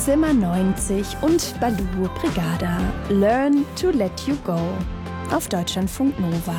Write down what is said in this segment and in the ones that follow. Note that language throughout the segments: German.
Zimmer 90 und Baloo Brigada. Learn to let you go. Auf Deutschlandfunk Nova.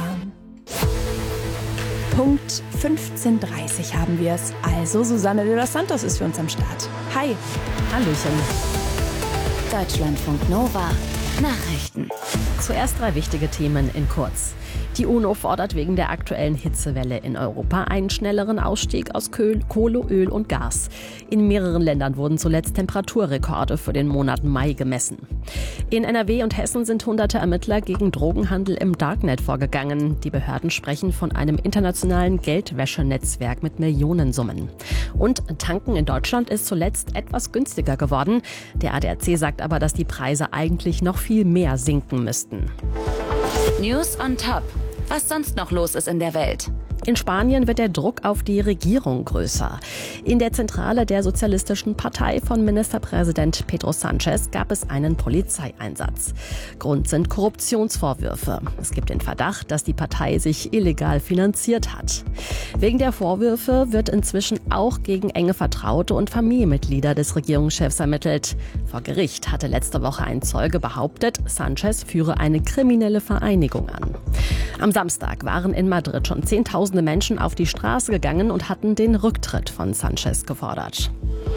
Punkt 15:30 haben wir es. Also Susanne de los Santos ist für uns am Start. Hi. Hallöchen. Deutschlandfunk Nova. Nachrichten. Zuerst 3 wichtige Themen in kurz. Die UNO fordert wegen der aktuellen Hitzewelle in Europa einen schnelleren Ausstieg aus Kohle, Öl und Gas. In mehreren Ländern wurden zuletzt Temperaturrekorde für den Monat Mai gemessen. In NRW und Hessen sind hunderte Ermittler gegen Drogenhandel im Darknet vorgegangen. Die Behörden sprechen von einem internationalen Geldwäschenetzwerk mit Millionensummen. Und Tanken in Deutschland ist zuletzt etwas günstiger geworden. Der ADAC sagt aber, dass die Preise eigentlich noch viel mehr sinken müssten. News on top. Was sonst noch los ist in der Welt. In Spanien wird der Druck auf die Regierung größer. In der Zentrale der Sozialistischen Partei von Ministerpräsident Pedro Sánchez gab es einen Polizeieinsatz. Grund sind Korruptionsvorwürfe. Es gibt den Verdacht, dass die Partei sich illegal finanziert hat. Wegen der Vorwürfe wird inzwischen auch gegen enge Vertraute und Familienmitglieder des Regierungschefs ermittelt. Vor Gericht hatte letzte Woche ein Zeuge behauptet, Sánchez führe eine kriminelle Vereinigung an. Am Samstag waren in Madrid schon Zehntausende Menschen auf die Straße gegangen und hatten den Rücktritt von Sánchez gefordert.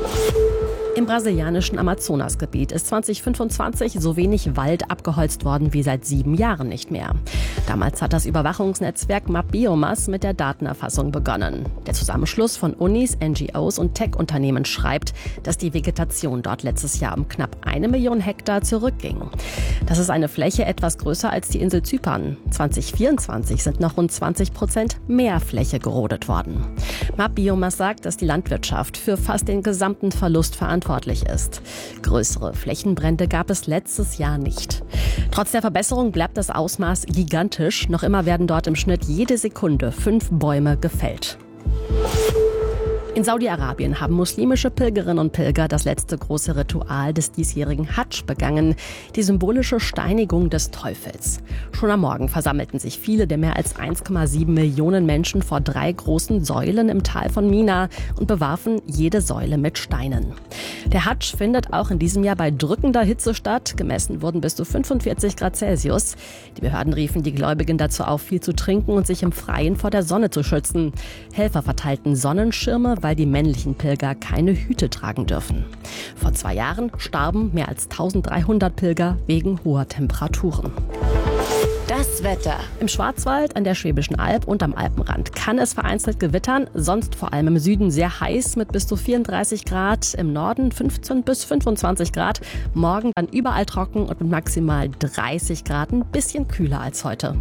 Im brasilianischen Amazonasgebiet ist 2025 so wenig Wald abgeholzt worden wie seit 7 Jahren nicht mehr. Damals hat das Überwachungsnetzwerk MapBiomas mit der Datenerfassung begonnen. Der Zusammenschluss von Unis, NGOs und Tech-Unternehmen schreibt, dass die Vegetation dort letztes Jahr um knapp 1 Million Hektar zurückging. Das ist eine Fläche etwas größer als die Insel Zypern. 2024 sind noch rund 20% mehr Fläche gerodet worden. MapBiomas sagt, dass die Landwirtschaft für fast den gesamten Verlust verantwortlich ist. Größere Flächenbrände gab es letztes Jahr nicht. Trotz der Verbesserung bleibt das Ausmaß gigantisch. Noch immer werden dort im Schnitt jede Sekunde 5 Bäume gefällt. In Saudi-Arabien haben muslimische Pilgerinnen und Pilger das letzte große Ritual des diesjährigen Hadsch begangen, die symbolische Steinigung des Teufels. Schon am Morgen versammelten sich viele der mehr als 1,7 Millionen Menschen vor 3 großen Säulen im Tal von Mina und bewarfen jede Säule mit Steinen. Der Hadsch findet auch in diesem Jahr bei drückender Hitze statt. Gemessen wurden bis zu 45 Grad Celsius. Die Behörden riefen die Gläubigen dazu auf, viel zu trinken und sich im Freien vor der Sonne zu schützen. Helfer verteilten Sonnenschirme, weil die männlichen Pilger keine Hüte tragen dürfen. Vor 2 Jahren starben mehr als 1300 Pilger wegen hoher Temperaturen. Das Wetter. Im Schwarzwald, an der Schwäbischen Alb und am Alpenrand kann es vereinzelt gewittern, sonst vor allem im Süden sehr heiß mit bis zu 34 Grad, im Norden 15 bis 25 Grad, morgen dann überall trocken und mit maximal 30 Grad, ein bisschen kühler als heute.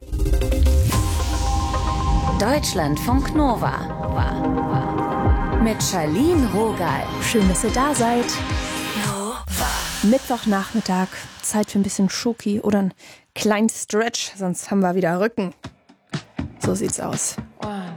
Deutschlandfunk Nova. Mit Charlene Rogal. Schön, dass ihr da seid. Mittwochnachmittag, Zeit für ein bisschen Schoki oder einen kleinen Stretch, sonst haben wir wieder Rücken. So sieht's aus. 1,